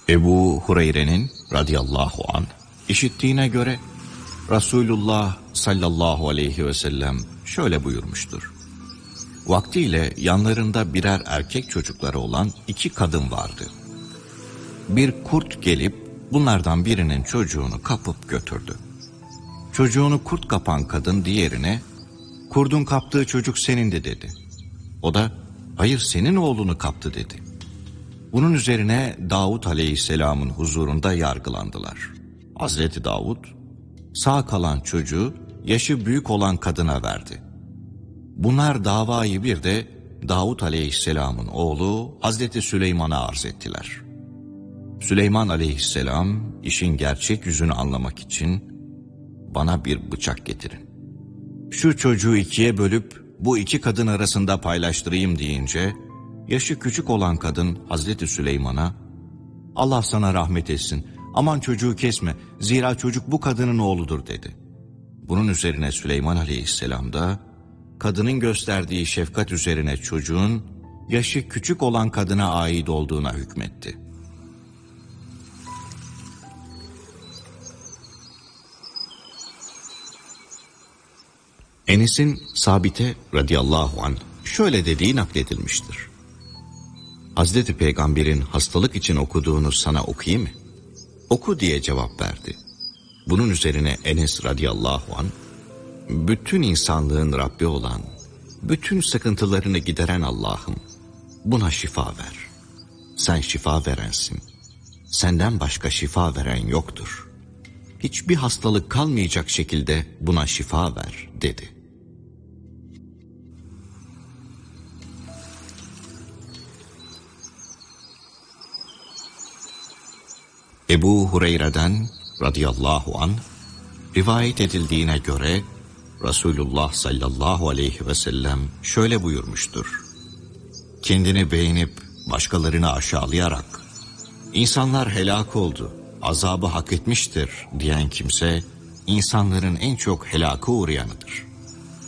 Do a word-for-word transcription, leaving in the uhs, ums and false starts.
Ebu Hureyre'nin radıyallahu anh işittiğine göre Resulullah sallallahu aleyhi ve sellem şöyle buyurmuştur. Vaktiyle yanlarında birer erkek çocukları olan iki kadın vardı. Bir kurt gelip bunlardan birinin çocuğunu kapıp götürdü. Çocuğunu kurt kapan kadın diğerine, "Kurdun kaptığı çocuk senindi" dedi. O da, "Hayır, senin oğlunu kaptı" dedi. Bunun üzerine Davud aleyhisselamın huzurunda yargılandılar. Hazreti Davud, sağ kalan çocuğu yaşı büyük olan kadına verdi. Bunlar davayı bir de Davud aleyhisselamın oğlu Hazreti Süleyman'a arz ettiler. Süleyman aleyhisselam işin gerçek yüzünü anlamak için, "Bana bir bıçak getirin. Şu çocuğu ikiye bölüp bu iki kadın arasında paylaştırayım" deyince, yaşı küçük olan kadın Hazreti Süleyman'a, "Allah sana rahmet etsin, aman çocuğu kesme, zira çocuk bu kadının oğludur" dedi. Bunun üzerine Süleyman aleyhisselam da, kadının gösterdiği şefkat üzerine çocuğun yaşı küçük olan kadına ait olduğuna hükmetti. Enes'in Sabit'e radıyallahu anh şöyle dediği nakledilmiştir. Hazreti Peygamber'in hastalık için okuduğunu sana okuyayım mı? Oku diye cevap verdi. Bunun üzerine Enes radıyallahu anh, bütün insanlığın Rabbi olan, bütün sıkıntılarını gideren Allah'ım, buna şifa ver. Sen şifa verensin. Senden başka şifa veren yoktur. Hiçbir hastalık kalmayacak şekilde buna şifa ver dedi. Ebu Hureyre'den radıyallahu anh rivayet edildiğine göre Resulullah sallallahu aleyhi ve sellem şöyle buyurmuştur. Kendini beğenip başkalarını aşağılayarak "İnsanlar helak oldu, azabı hak etmiştir" diyen kimse insanların en çok helaka uğrayanıdır.